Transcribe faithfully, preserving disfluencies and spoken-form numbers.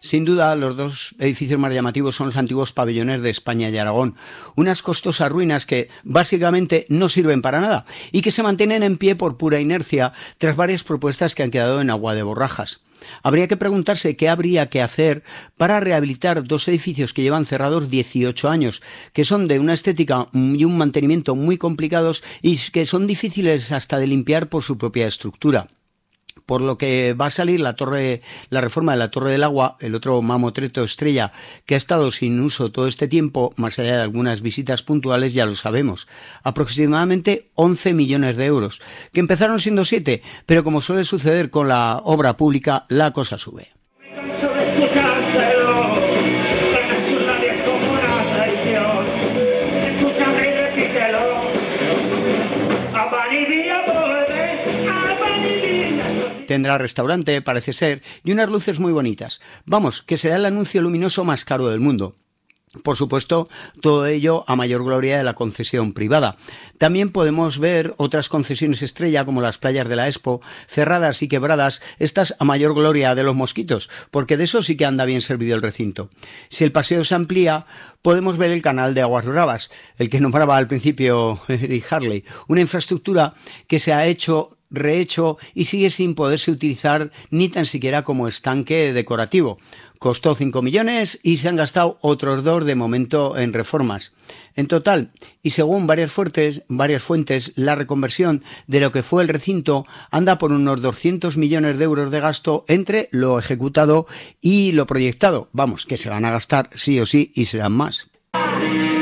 Sin duda, los dos edificios más llamativos son los antiguos pabellones de España y Aragón, unas costosas ruinas que básicamente no sirven para nada y que se mantienen en pie por pura inercia tras varias propuestas que han quedado en agua de borrajas. Habría que preguntarse qué habría que hacer para rehabilitar dos edificios que llevan cerrados dieciocho años, que son de una estética y un mantenimiento muy complicados y que son difíciles hasta de limpiar por su propia estructura. Por lo que va a salir la torre, la reforma de la Torre del Agua, el otro mamotreto estrella que ha estado sin uso todo este tiempo, más allá de algunas visitas puntuales, ya lo sabemos. Aproximadamente once millones de euros, que empezaron siendo siete, pero como suele suceder con la obra pública, la cosa sube. Tendrá restaurante, parece ser, y unas luces muy bonitas. Vamos, que será el anuncio luminoso más caro del mundo. Por supuesto, todo ello a mayor gloria de la concesión privada. También podemos ver otras concesiones estrella como las playas de la Expo, cerradas y quebradas, estas a mayor gloria de los mosquitos, porque de eso sí que anda bien servido el recinto. Si el paseo se amplía, podemos ver el canal de Aguas Bravas, el que nombraba al principio Eric Harley, una infraestructura que se ha hecho rehecho y sigue sin poderse utilizar ni tan siquiera como estanque decorativo. Costó cinco millones y se han gastado otros dos de momento en reformas. En total, y según varias fuentes, varias fuentes, la reconversión de lo que fue el recinto anda por unos doscientos millones de euros de gasto entre lo ejecutado y lo proyectado. Vamos, que se van a gastar sí o sí y serán más.